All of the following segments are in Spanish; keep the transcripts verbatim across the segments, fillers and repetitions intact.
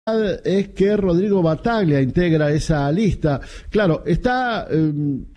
Es que Rodrigo Bataglia integra esa lista. Claro, está eh,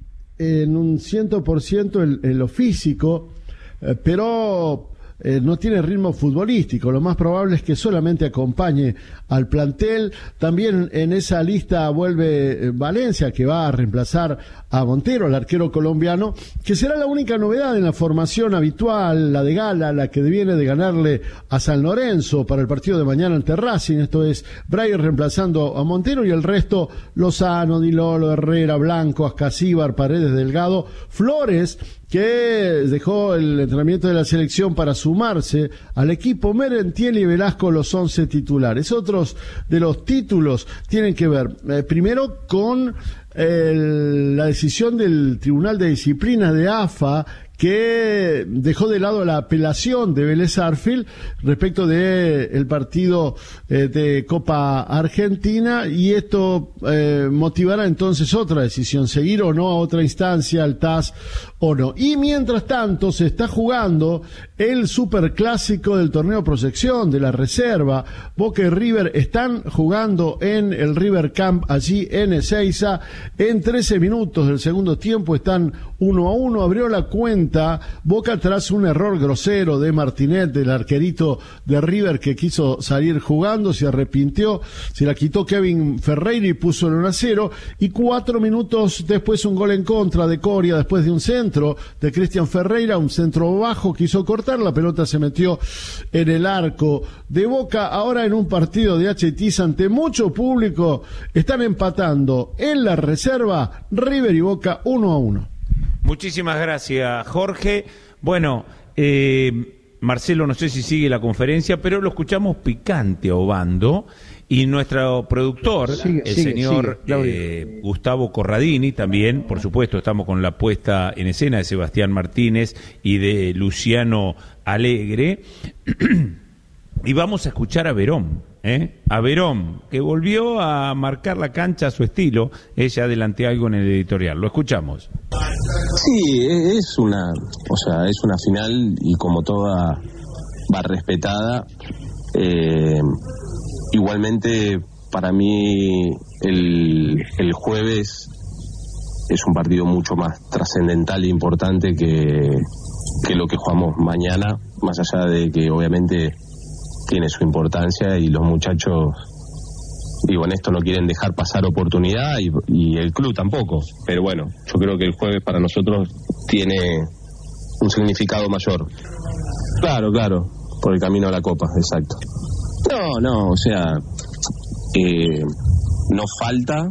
en un cien por ciento en, en lo físico, eh, pero eh, no tiene ritmo futbolístico. Lo más probable es que solamente acompañe al plantel. También en esa lista vuelve eh, Valencia, que va a reemplazar a Montero, el arquero colombiano, que será la única novedad en la formación habitual, la de gala, la que viene de ganarle a San Lorenzo para el partido de mañana ante Racing. Esto es Breyer reemplazando a Montero y el resto Lozano, Di Lolo, Herrera, Blanco, Ascasíbar, Paredes, Delgado, Flores, que dejó el entrenamiento de la selección para sumarse al equipo, Merentiel y Velasco los once titulares. Otros de los títulos tienen que ver eh, primero con el, la decisión del Tribunal de Disciplina de A F A, que dejó de lado la apelación de Vélez Sarsfield respecto de el partido eh, de Copa Argentina, y esto eh, motivará entonces otra decisión, seguir o no a otra instancia, al T A S o no. Y mientras tanto se está jugando el superclásico del torneo Proyección de la Reserva. Boca y River están jugando en el River Camp allí en Ezeiza. En trece minutos del segundo tiempo están uno a uno. Abrió la cuenta Boca tras un error grosero de Martinet, del arquerito de River, que quiso salir jugando, se arrepintió, se la quitó Kevin Ferreira y puso el uno a cero. Y cuatro minutos después un gol en contra de Coria, después de un centro de Cristian Ferreira, un centro bajo, quiso cortar, la pelota se metió en el arco de Boca. Ahora en un partido de H T S ante mucho público están empatando en la Reserva River y Boca uno a uno. Muchísimas gracias, Jorge. Bueno, eh, Marcelo, no sé si sigue la conferencia, pero lo escuchamos picante, Obando, y nuestro productor, sigue, el sigue, señor sigue, eh, Gustavo Corradini, también, por supuesto, estamos con la puesta en escena de Sebastián Martínez y de Luciano Alegre. Y vamos a escuchar a Verón, ¿eh? A Verón, que volvió a marcar la cancha a su estilo. Ella adelanté algo en el editorial. Lo escuchamos. Sí, es una, o sea, es una final y como toda va respetada. Eh, igualmente, para mí el, el jueves es un partido mucho más trascendental e importante que, que lo que jugamos mañana, más allá de que obviamente tiene su importancia y los muchachos, digo, en esto no quieren dejar pasar oportunidad y, y el club tampoco, pero bueno, yo creo que el jueves para nosotros tiene un significado mayor. Claro, claro, por el camino a la Copa, exacto. No, no, o sea, eh, no falta,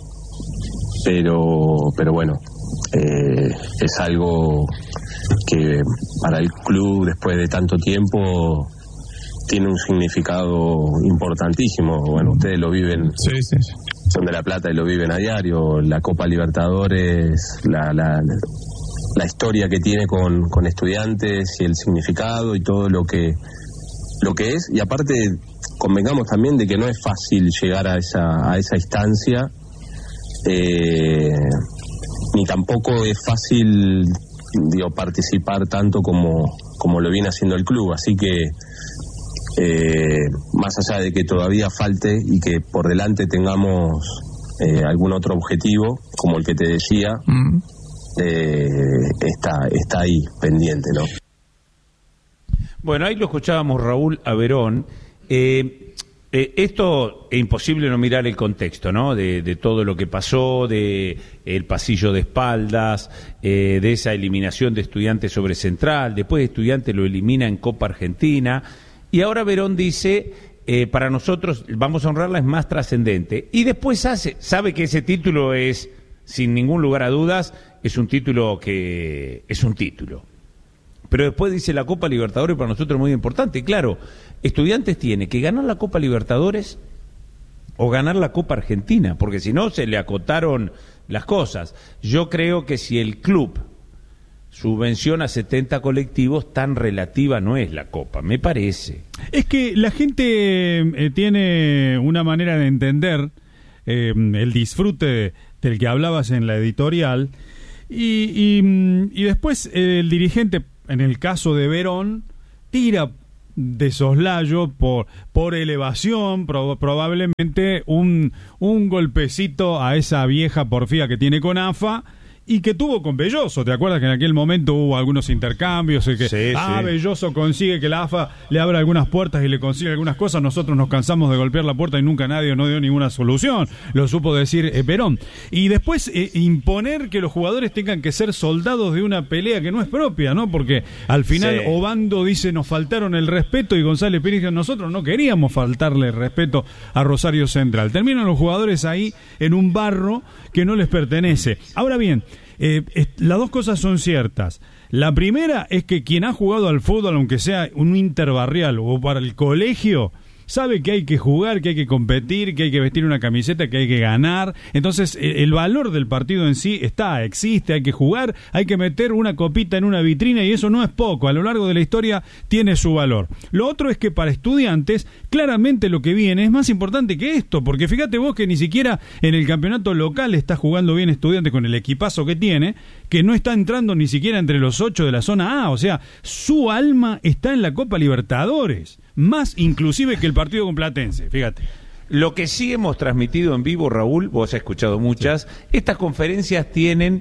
pero, pero bueno, eh, es algo que para el club después de tanto tiempo tiene un significado importantísimo. Bueno, ustedes lo viven, sí, sí, sí. Son de La Plata y lo viven a diario. La Copa Libertadores, la, la, la historia que tiene con, con Estudiantes y el significado y todo lo que lo que es. Y aparte, convengamos también de que no es fácil llegar a esa a esa instancia, eh, ni tampoco es fácil, digo, participar tanto como como lo viene haciendo el club. Así que Eh, más allá de que todavía falte y que por delante tengamos eh, algún otro objetivo, como el que te decía, mm. eh, está, está ahí, pendiente, ¿no? Bueno, ahí lo escuchábamos, Raúl, a Verón. Eh, eh, esto es imposible no mirar el contexto, ¿no? De, de todo lo que pasó, de el pasillo de espaldas, eh, de esa eliminación de Estudiantes sobre Central, después Estudiantes lo elimina en Copa Argentina. Y ahora Verón dice, eh, para nosotros, vamos a honrarla, es más trascendente. Y después hace, sabe que ese título es, sin ningún lugar a dudas, es un título que es un título. Pero después dice, la Copa Libertadores para nosotros es muy importante. Y claro, Estudiantes tiene que ganar la Copa Libertadores o ganar la Copa Argentina, porque si no se le acotaron las cosas. Yo creo que si el club subvenciona setenta colectivos, tan relativa no es la Copa, me parece. Es que la gente eh, tiene una manera de entender eh, el disfrute del que hablabas en la editorial y, y, y después eh, el dirigente, en el caso de Verón, tira de soslayo, por, por elevación, pro, probablemente un, un golpecito a esa vieja porfía que tiene con A F A y que tuvo con Belloso. ¿Te acuerdas que en aquel momento hubo algunos intercambios? Y que, sí, ah, sí. Belloso consigue que la A F A le abra algunas puertas y le consigue algunas cosas. Nosotros nos cansamos de golpear la puerta y nunca nadie nos dio ninguna solución. Lo supo decir eh, Perón. Y después eh, imponer que los jugadores tengan que ser soldados de una pelea que no es propia, ¿no? Porque al final sí. Obando dice nos faltaron el respeto y González Pires dice nosotros no queríamos faltarle el respeto a Rosario Central. Terminan los jugadores ahí en un barro que no les pertenece. Ahora bien, eh, eh, las dos cosas son ciertas. La primera es que quien ha jugado al fútbol, aunque sea un interbarrial o para el colegio, sabe que hay que jugar, que hay que competir, que hay que vestir una camiseta, que hay que ganar. Entonces el valor del partido en sí está, existe, hay que jugar, hay que meter una copita en una vitrina y eso no es poco, a lo largo de la historia tiene su valor. Lo otro es que para estudiantes claramente lo que viene es más importante que esto, porque fíjate vos que ni siquiera en el campeonato local está jugando bien Estudiantes con el equipazo que tiene, que no está entrando ni siquiera entre los ocho de la zona A, o sea, su alma está en la Copa Libertadores, más inclusive que el partido con Platense, fíjate. Lo que sí hemos transmitido en vivo, Raúl, vos has escuchado muchas, sí. Estas conferencias tienen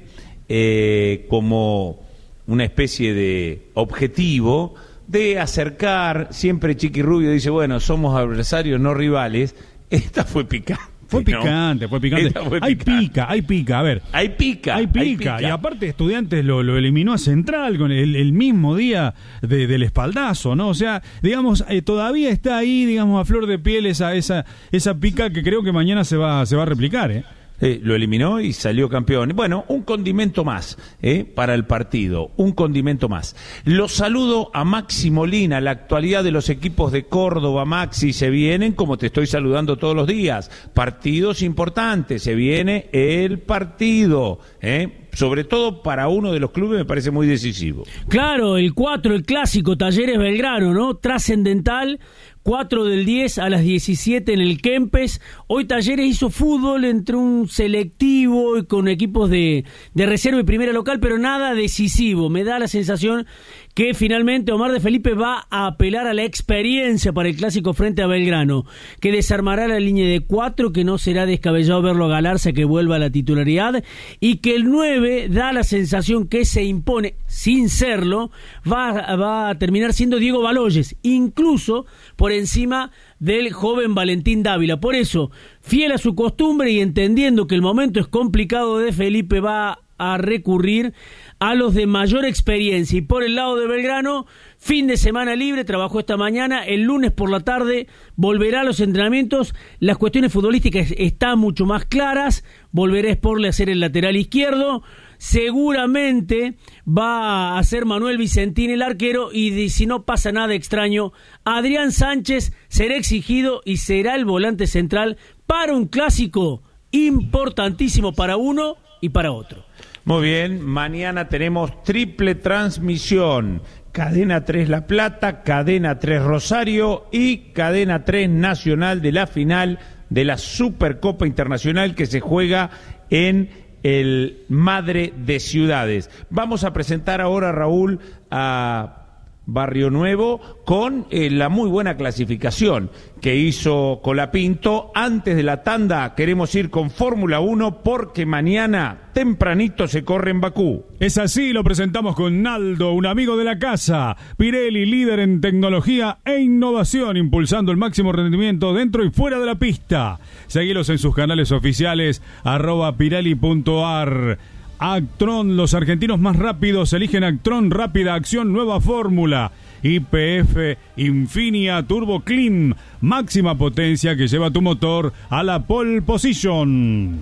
eh, como una especie de objetivo de acercar, siempre Chiqui Rubio dice, bueno, somos adversarios, no rivales. Esta fue picante. Fue picante, ¿no? fue picante. Fue hay picante. pica, hay pica, a ver. Hay pica. Hay pica. Hay pica. Y aparte Estudiantes lo, lo eliminó a Central con el, el mismo día de, del espaldazo, ¿no? O sea, digamos, eh, todavía está ahí, digamos, a flor de piel esa, esa, esa pica que creo que mañana se va, se va a replicar, ¿eh? Eh, lo eliminó y salió campeón. Bueno, un condimento más eh, para el partido, un condimento más. Los saludo a Maxi Molina, la actualidad de los equipos de Córdoba. Maxi, se vienen, como te estoy saludando todos los días, partidos importantes, se viene el partido, eh. sobre todo para uno de los clubes me parece muy decisivo. Claro, el cuatro, el clásico, Talleres Belgrano, ¿no? Trascendental, cuatro del diez a las diecisiete en el Kempes. Hoy Talleres hizo fútbol entre un selectivo y con equipos de, de reserva y primera local, pero nada decisivo. Me da la sensación que finalmente Omar de Felipe va a apelar a la experiencia para el clásico frente a Belgrano, que desarmará la línea de cuatro, que no será descabellado verlo a Galarza que vuelva a la titularidad, y que el nueve da la sensación que se impone, sin serlo, va, va a terminar siendo Diego Baloyes, incluso por encima del joven Valentín Dávila. Por eso, fiel a su costumbre y entendiendo que el momento es complicado, de Felipe va a recurrir a los de mayor experiencia. Y por el lado de Belgrano, fin de semana libre, trabajó esta mañana, el lunes por la tarde volverá a los entrenamientos, las cuestiones futbolísticas están mucho más claras, volverá Sporle a ser el lateral izquierdo, seguramente va a ser Manuel Vicentín el arquero, y si no pasa nada extraño, Adrián Sánchez será exigido y será el volante central para un clásico importantísimo para uno y para otro. Muy bien, mañana tenemos triple transmisión. Cadena tres La Plata, Cadena tres Rosario y Cadena tres Nacional de la final de la Supercopa Internacional que se juega en el Madre de Ciudades. Vamos a presentar ahora, Raúl, a Barrio Nuevo con eh, la muy buena clasificación que hizo Colapinto. Antes de la tanda queremos ir con Fórmula uno porque mañana tempranito se corre en Bakú. Es así, lo presentamos con Naldo, un amigo de la casa. Pirelli, líder en tecnología e innovación, impulsando el máximo rendimiento dentro y fuera de la pista. Seguilos en sus canales oficiales, arroba pirelli punto ar. Actron, los argentinos más rápidos eligen Actron, rápida acción, nueva fórmula. Y P F Infinia Turbo Clean, máxima potencia que lleva tu motor a la pole position.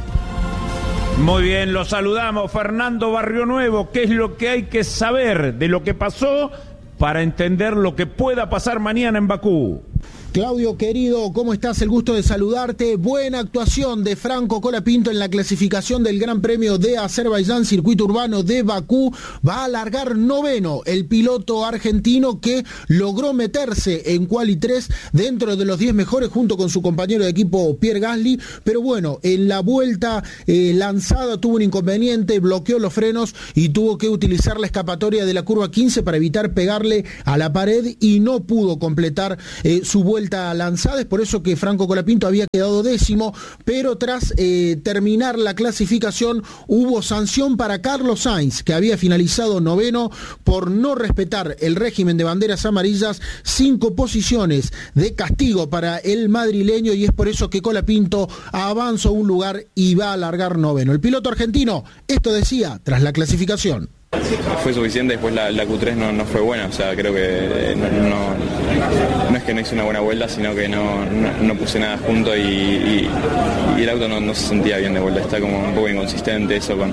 Muy bien, lo saludamos, Fernando Barrio Nuevo. ¿Qué es lo que hay que saber de lo que pasó para entender lo que pueda pasar mañana en Bakú? Claudio querido, ¿cómo estás? El gusto de saludarte. Buena actuación de Franco Colapinto en la clasificación del Gran Premio de Azerbaiyán, circuito urbano de Bakú. Va a largar noveno el piloto argentino que logró meterse en Quali tres dentro de los diez mejores junto con su compañero de equipo Pierre Gasly, pero bueno, en la vuelta eh, lanzada tuvo un inconveniente, bloqueó los frenos y tuvo que utilizar la escapatoria de la curva quince para evitar pegarle a la pared y no pudo completar eh, su vuelta lanzada. Es por eso que Franco Colapinto había quedado décimo, pero tras eh, terminar la clasificación hubo sanción para Carlos Sainz, que había finalizado noveno por no respetar el régimen de banderas amarillas. Cinco posiciones de castigo para el madrileño y es por eso que Colapinto avanza un lugar y va a largar noveno. El piloto argentino esto decía tras la clasificación. Fue suficiente, después la, la Q tres no, no fue buena, o sea, creo que no, no, no es que no hice una buena vuelta, sino que no, no, no puse nada junto y, y, y el auto no, no se sentía bien de vuelta, está como un poco inconsistente eso con,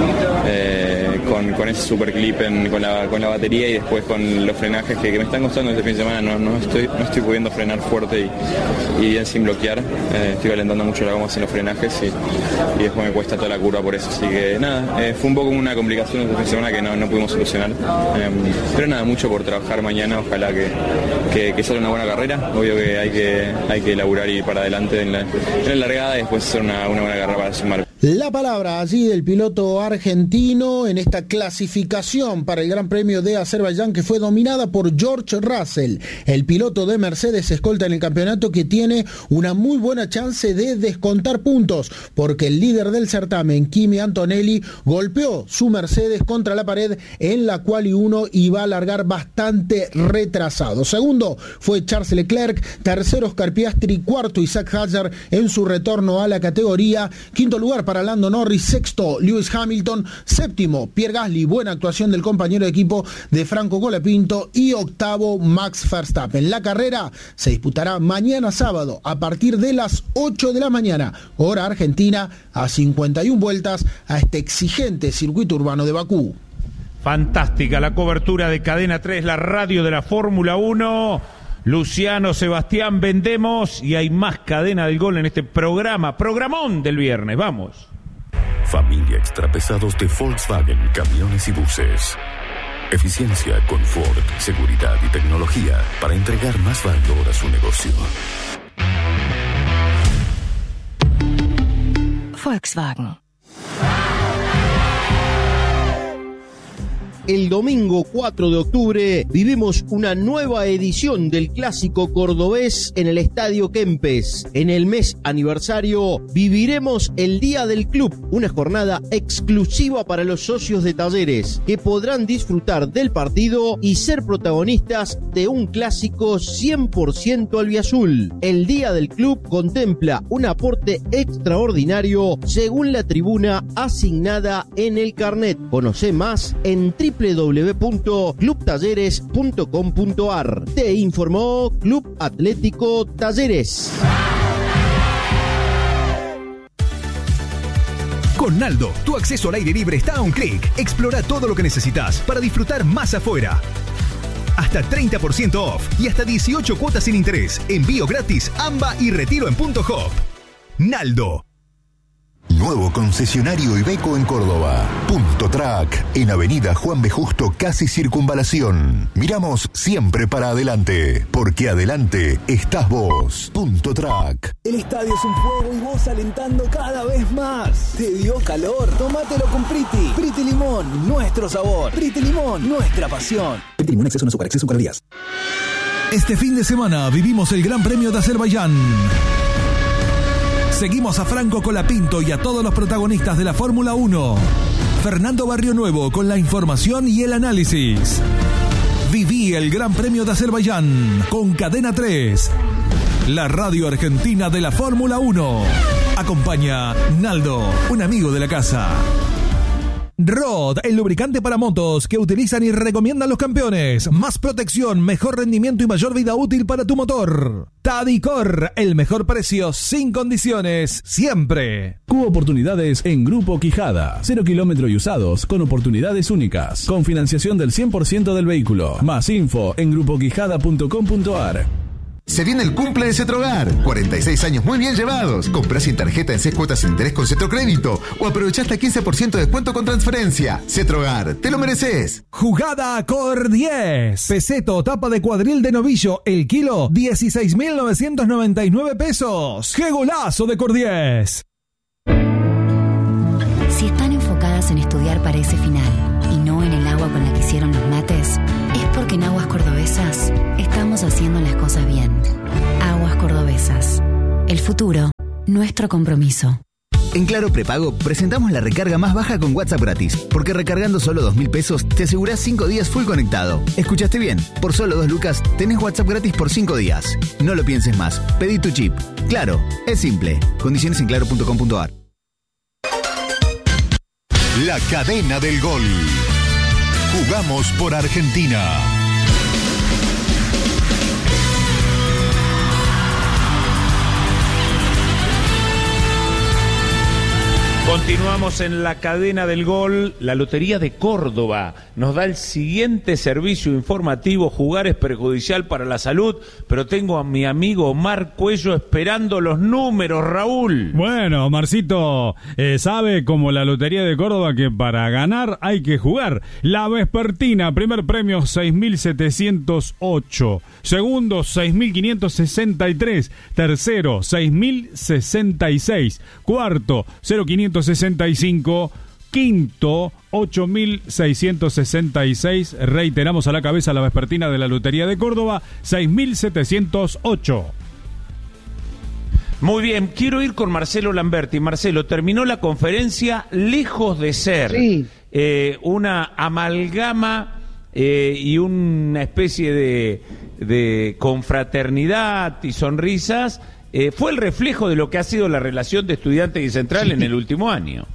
eh, con, con ese super clip en, con, la, con la batería y después con los frenajes que, que me están costando este fin de semana, no, no, estoy, no estoy pudiendo frenar fuerte y, y bien sin bloquear, eh, estoy calentando mucho la goma sin los frenajes y, y después me cuesta toda la curva por eso, así que nada, eh, fue un poco una complicación este fin de semana que no, no pudimos solucionar, eh, pero nada, mucho por trabajar mañana, ojalá que, que, que salga una buena carrera, obvio que hay que, hay que laburar y ir para adelante en la, en la largada y después hacer una, una buena carrera para sumar. La palabra allí del piloto argentino en esta clasificación para el Gran Premio de Azerbaiyán que fue dominada por George Russell, el piloto de Mercedes escolta en el campeonato que tiene una muy buena chance de descontar puntos porque el líder del certamen, Kimi Antonelli, golpeó su Mercedes contra la pared en la Quali uno y va a largar bastante retrasado. Segundo fue Charles Leclerc, tercero Oscar Piastri, cuarto Isaac Hadjar en su retorno a la categoría, quinto lugar para para Lando Norris, sexto Lewis Hamilton, séptimo Pierre Gasly, buena actuación del compañero de equipo de Franco Colapinto y octavo Max Verstappen. La carrera se disputará mañana sábado a partir de las ocho de la mañana, hora argentina, a cincuenta y una vueltas a este exigente circuito urbano de Bakú. Fantástica la cobertura de Cadena tres, la radio de la Fórmula uno. Luciano, Sebastián, vendemos y hay más Cadena del Gol en este programa, programón del viernes, vamos. Familia extrapesados de Volkswagen, camiones y buses. Eficiencia, confort, seguridad y tecnología para entregar más valor a su negocio. Volkswagen. El domingo cuatro de octubre vivimos una nueva edición del Clásico Cordobés en el Estadio Kempes. En el mes aniversario viviremos el Día del Club, una jornada exclusiva para los socios de Talleres que podrán disfrutar del partido y ser protagonistas de un clásico cien por ciento albiazul. El Día del Club contempla un aporte extraordinario según la tribuna asignada en el carnet. Conoce más en doble u doble u doble u punto club talleres punto com punto a r. Te informó Club Atlético Talleres. Con Naldo, tu acceso al aire libre está a un clic. Explora todo lo que necesitas para disfrutar más afuera. Hasta treinta por ciento off y hasta dieciocho cuotas sin interés. Envío gratis, AMBA y retiro en Punto Hop. Naldo. Nuevo concesionario Iveco en Córdoba. Punto Track, en Avenida Juan B. Justo, casi Circunvalación. Miramos siempre para adelante, porque adelante estás vos. Punto Track. El estadio es un fuego y vos alentando cada vez más. ¿Te dio calor? Tómatelo con Priti. Priti Limón, nuestro sabor. Priti Limón, nuestra pasión. Priti Limón, exceso no azúcar, exceso calorías. Este fin de semana vivimos el Gran Premio de Azerbaiyán. Seguimos a Franco Colapinto y a todos los protagonistas de la Fórmula uno. Fernando Barrio Nuevo con la información y el análisis. Viví el Gran Premio de Azerbaiyán con Cadena tres, la radio argentina de la Fórmula uno. Acompaña Naldo, un amigo de la casa. Rod, el lubricante para motos que utilizan y recomiendan los campeones. Más protección, mejor rendimiento y mayor vida útil para tu motor. Tadicor, el mejor precio sin condiciones, siempre. Cubo oportunidades en Grupo Quijada. Cero kilómetro y usados con oportunidades únicas. Con financiación del cien por ciento del vehículo. Más info en grupo quijada punto com punto a r. Se viene el cumple de Cetrogar. cuarenta y seis años muy bien llevados. Comprá sin tarjeta en seis cuotas sin interés con Cetrocrédito o aprovechá hasta quince por ciento de descuento con transferencia. Cetrogar, te lo mereces. Jugada Cor diez. Peseto, tapa de cuadril de novillo. El kilo, dieciséis mil novecientos noventa y nueve pesos. ¡Qué golazo de Cor diez! Si están enfocadas en estudiar para ese final y no en el agua con la que hicieron los mates, es porque en Aguas Cordobesas estamos haciendo las cosas bien. Aguas Cordobesas. El futuro, nuestro compromiso. En Claro Prepago presentamos la recarga más baja con WhatsApp gratis, porque recargando solo dos mil pesos te asegurás cinco días full conectado. ¿Escuchaste bien? Por solo dos lucas tenés WhatsApp gratis por cinco días. No lo pienses más, pedí tu chip. Claro, es simple. Condiciones en claro punto com punto a r. La cadena del gol. Jugamos por Argentina. Continuamos en la cadena del gol. La Lotería de Córdoba nos da el siguiente servicio informativo. Jugar es perjudicial para la salud, pero tengo a mi amigo Omar Cuello esperando los números, Raúl. Bueno, Marcito eh, sabe, como la Lotería de Córdoba, que para ganar hay que jugar. La vespertina, primer premio seis mil setecientos ocho, segundo seis mil quinientos sesenta y tres, tercero seis mil sesenta y seis, cuarto cero mil quinientos sesenta y cinco, quinto ocho mil seiscientos sesenta y seis. Reiteramos, a la cabeza la vespertina de la Lotería de Córdoba, seis mil setecientos ocho. Muy bien, quiero ir con Marcelo Lamberti. Marcelo, terminó la conferencia lejos de ser sí. eh, una amalgama eh, y una especie de, de confraternidad y sonrisas. Eh, fue el reflejo de lo que ha sido la relación de Estudiantes y Central sí. en el último año.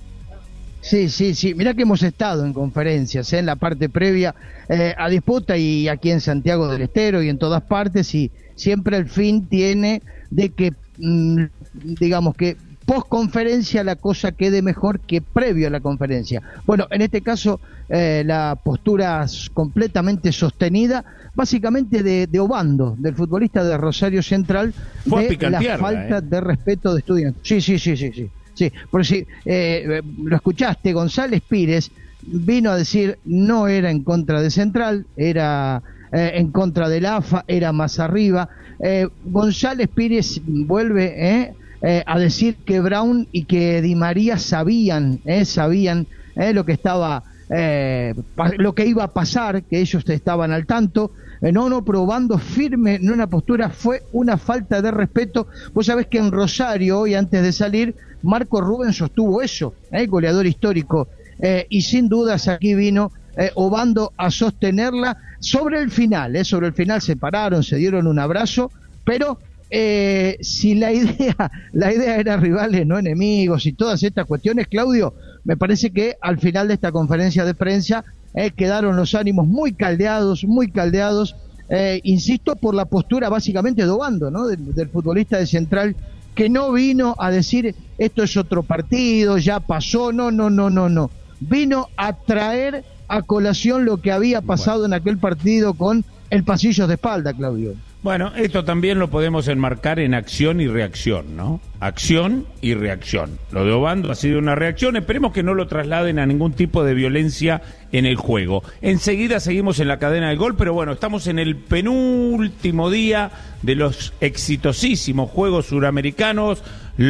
Sí, sí, sí. Mirá que hemos estado en conferencias, ¿eh? En la parte previa eh, a disputa y aquí en Santiago del Estero y en todas partes, y siempre el fin tiene de que, mmm, digamos que post conferencia la cosa quede mejor que previo a la conferencia. Bueno, en este caso eh, la postura completamente sostenida, básicamente de, de Obando, del futbolista de Rosario Central, Fue de la falta eh. de respeto de Estudiantes. Sí, sí, sí, sí, sí. sí. Por si eh, lo escuchaste, González Pires vino a decir no era en contra de Central, era eh, en contra del A F A, era más arriba. Eh, González Pires vuelve eh, eh, a decir que Brown y que Di María sabían, eh, sabían eh, lo que estaba Eh, lo que iba a pasar, que ellos estaban al tanto. eh, no, no, probando firme en una postura, fue una falta de respeto. Vos sabés que en Rosario, hoy antes de salir, Marco Rubén sostuvo eso, eh, goleador histórico, eh, y sin dudas aquí vino eh, Obando a sostenerla. Sobre el final, eh, sobre el final se pararon, se dieron un abrazo, pero eh, si la idea, la idea era rivales, no enemigos, y todas estas cuestiones, Claudio, me parece que al final de esta conferencia de prensa eh, quedaron los ánimos muy caldeados, muy caldeados, eh, insisto, por la postura básicamente de Obando, ¿no? Del, del futbolista de Central, que no vino a decir esto es otro partido, ya pasó, no, no, no, no, no. Vino a traer a colación lo que había pasado bueno. en aquel partido con el pasillo de espalda, Claudio. Bueno, esto también lo podemos enmarcar en acción y reacción, ¿no? Acción y reacción. Lo de Obando ha sido una reacción, esperemos que no lo trasladen a ningún tipo de violencia en el juego. Enseguida seguimos en la cadena del gol, pero bueno, estamos en el penúltimo día de los exitosísimos Juegos Suramericanos.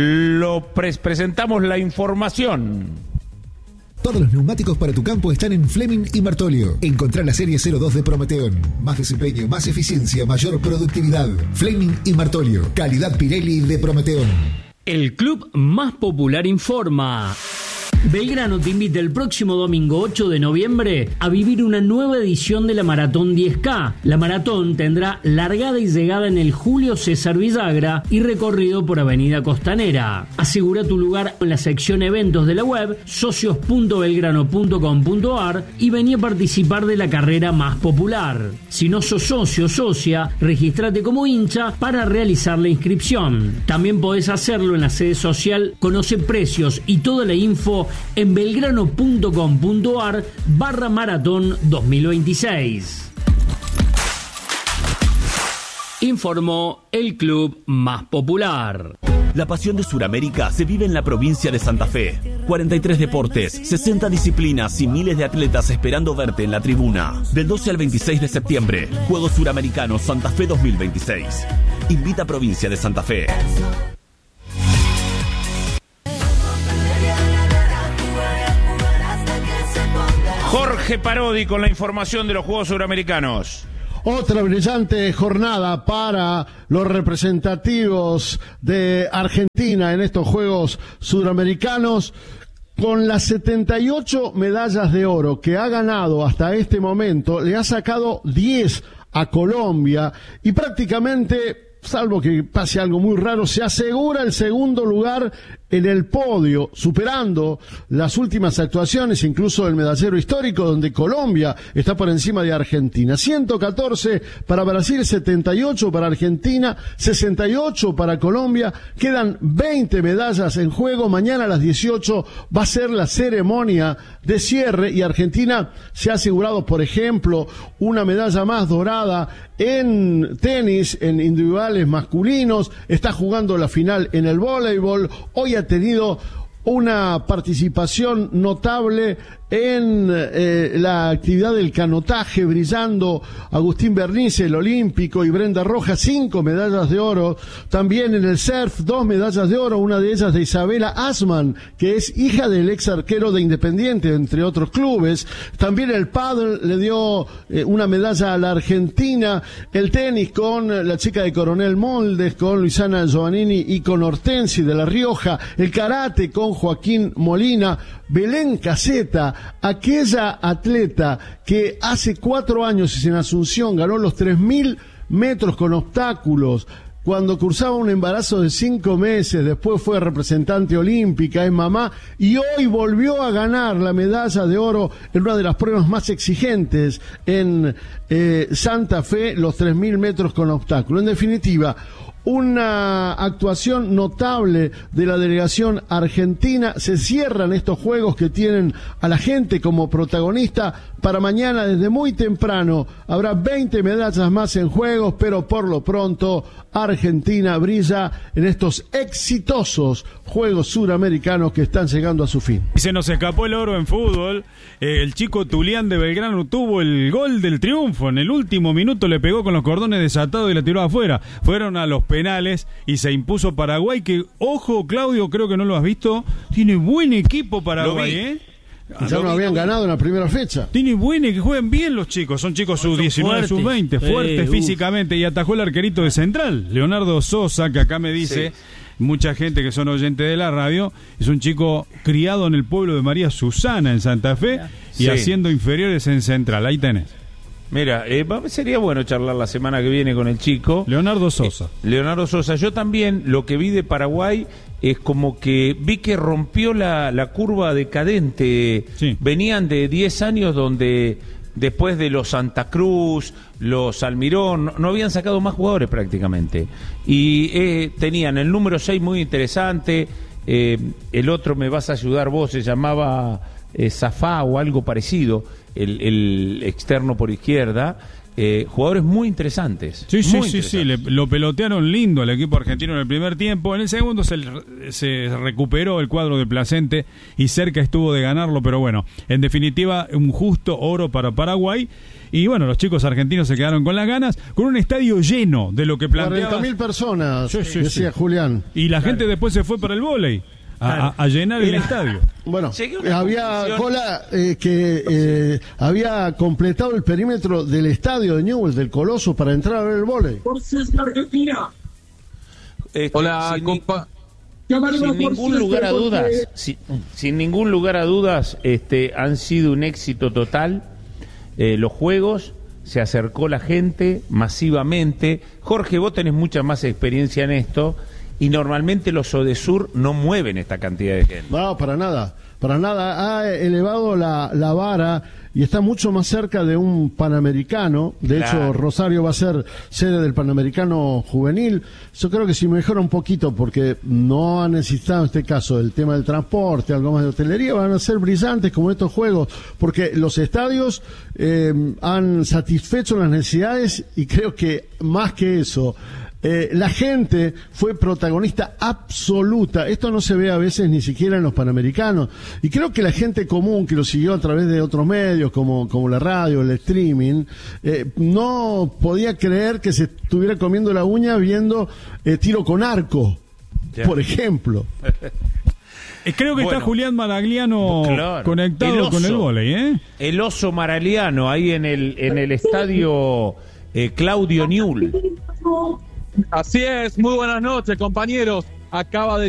Lo pre- presentamos la información. Todos los neumáticos para tu campo están en Fleming y Martolio. Encontrá la serie cero dos de Prometeon. Más desempeño, más eficiencia, mayor productividad. Fleming y Martolio. Calidad Pirelli de Prometeon. El club más popular informa. Belgrano te invita el próximo domingo ocho de noviembre a vivir una nueva edición de la Maratón diez K. La maratón tendrá largada y llegada en el Julio César Villagra y recorrido por Avenida Costanera. Asegura tu lugar en la sección eventos de la web socios punto belgrano punto com punto a r y vení a participar de la carrera más popular. Si no sos socio o socia, regístrate como hincha para realizar la inscripción. También podés hacerlo en la sede social. Conoce precios y toda la info en belgrano punto com punto a r barra maratón dos mil veintiséis. informó el club más popular. La pasión de Sudamérica se vive en la provincia de Santa Fe. cuarenta y tres deportes, sesenta disciplinas y miles de atletas esperando verte en la tribuna. Del doce al veintiséis de septiembre, Juegos Suramericanos Santa Fe dos mil veintiséis. Invita a Provincia de Santa Fe. Jorge Parodi con la información de los Juegos Suramericanos. Otra brillante jornada para los representativos de Argentina en estos Juegos Suramericanos, con las setenta y ocho medallas de oro que ha ganado hasta este momento. Le ha sacado diez a Colombia y prácticamente, salvo que pase algo muy raro, se asegura el segundo lugar en el podio, superando las últimas actuaciones, incluso el medallero histórico, donde Colombia está por encima de Argentina. ciento catorce para Brasil, setenta y ocho para Argentina, sesenta y ocho para Colombia. Quedan veinte medallas en juego. Mañana a las dieciocho va a ser la ceremonia de cierre y Argentina se ha asegurado, por ejemplo, una medalla más dorada en tenis, en individuales masculinos. Está jugando la final en el voleibol. Hoy ha tenido una participación notable en eh, la actividad del canotaje, brillando Agustín Bernice, el olímpico, y Brenda Rojas, cinco medallas de oro. También en el surf, dos medallas de oro, una de ellas de Isabela Asman, que es hija del ex arquero de Independiente, entre otros clubes. También el pádel le dio eh, una medalla a la Argentina. El tenis con la chica de Coronel Moldes, con Luisana Giovannini y con Hortensi de La Rioja. El karate con Joaquín Molina. Belén Caseta, aquella atleta que hace cuatro años en Asunción ganó los tres mil metros con obstáculos, cuando cursaba un embarazo de cinco meses, después fue representante olímpica, es mamá, y hoy volvió a ganar la medalla de oro en una de las pruebas más exigentes en eh, Santa Fe, los tres mil metros con obstáculos. En definitiva, una actuación notable de la delegación argentina. Se cierran estos juegos que tienen a la gente como protagonista. Para mañana, desde muy temprano, habrá veinte medallas más en juegos, pero por lo pronto Argentina brilla en estos exitosos Juegos Suramericanos que están llegando a su fin. Y se nos escapó el oro en fútbol. Eh, el chico Tulián de Belgrano tuvo el gol del triunfo. En el último minuto le pegó con los cordones desatados y la tiró afuera. Fueron a los penales y se impuso Paraguay, que, ojo, Claudio, creo que no lo has visto, tiene buen equipo Paraguay, ¿eh? Ya no habían ganado en la primera fecha. Tiene buena, que juegan bien los chicos. Son chicos sub diecinueve, sub veinte, fuertes eh, físicamente. Y atajó el arquerito de Central, Leonardo Sosa, que acá me dice sí. mucha gente que son oyentes de la radio. Es un chico criado en el pueblo de María Susana, en Santa Fe, sí. y haciendo inferiores en Central. Ahí tenés. Mira, eh, sería bueno charlar la semana que viene con el chico. Leonardo Sosa. Eh, Leonardo Sosa. Yo también lo que vi de Paraguay es como que vi que rompió la, la curva decadente. Sí. Venían de diez años donde después de los Santa Cruz, los Almirón, no, no habían sacado más jugadores prácticamente. Y eh, tenían el número seis muy interesante, eh, el otro, me vas a ayudar vos, se llamaba eh, Zafá o algo parecido, el, el externo por izquierda. Eh, jugadores muy interesantes. Sí, sí, muy sí, sí, le, lo pelotearon lindo al equipo argentino en el primer tiempo. En el segundo se, se recuperó el cuadro de Placente y cerca estuvo de ganarlo, pero bueno, en definitiva, un justo oro para Paraguay. Y bueno, los chicos argentinos se quedaron con las ganas, con un estadio lleno de lo que planteaba. cuarenta mil personas, sí, sí, decía sí. Julián. Y la claro. gente después se fue para el vóley. A, a, a llenar el estadio. Bueno, había cola eh, que eh, había completado el perímetro del estadio de Newell's, del Coloso, para entrar a ver el vóley. Este, Hola, sin, compa. Sin ningún lugar a dudas, sin, sin ningún lugar a dudas, este, han sido un éxito total. Eh, los juegos, se acercó la gente masivamente. Jorge, vos tenés mucha más experiencia en esto. Y normalmente los Odesur no mueven esta cantidad de gente. No, para nada, para nada, ha elevado la, la vara y está mucho más cerca de un Panamericano. De claro. hecho, Rosario va a ser sede del Panamericano Juvenil. Yo creo que si mejora un poquito, porque no ha necesitado en este caso el tema del transporte, algo más de hotelería, van a ser brillantes como estos juegos, porque los estadios eh, han satisfecho las necesidades y creo que más que eso, Eh, la gente fue protagonista absoluta. Esto no se ve a veces ni siquiera en los Panamericanos. Y creo que la gente común que lo siguió a través de otros medios, como, como la radio, el streaming, eh, no podía creer que se estuviera comiendo la uña viendo eh, tiro con arco, yeah. por ejemplo. Creo que bueno, está Julián Maragliano claro. conectado el oso, con el vóley, ¿eh? El oso Maragliano ahí en el, en el estadio eh, Claudio Newell. Así es, muy buenas noches, compañeros. Acaba de